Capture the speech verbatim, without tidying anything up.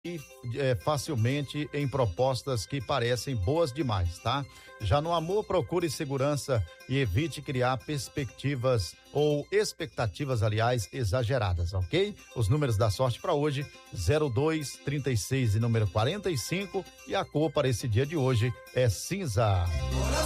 e é, facilmente em propostas que parecem boas demais, tá? Já no amor, procure segurança e evite criar perspectivas ou expectativas, aliás, exageradas, ok? Os números da sorte para hoje: zero dois, trinta e seis e número quarenta e cinco, e a cor para esse dia de hoje é cinza.